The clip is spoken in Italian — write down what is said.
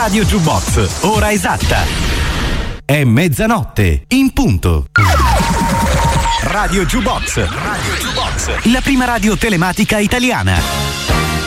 Radio Jukebox, ora esatta. È mezzanotte, in punto. Radio Jukebox, la prima radio telematica italiana.